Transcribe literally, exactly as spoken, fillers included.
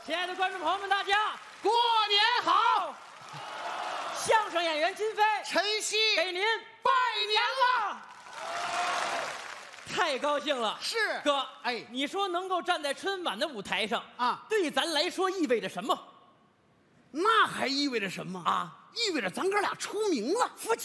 亲爱的观众朋友们，大家过年好！ 相声演员金飞、 晨曦给您拜年了， 太高兴了。 是哥， 哎你说能够站在春晚的舞台上啊对咱来说意味着什么那还意味着什么啊？ 意味着咱哥俩出名了。 夫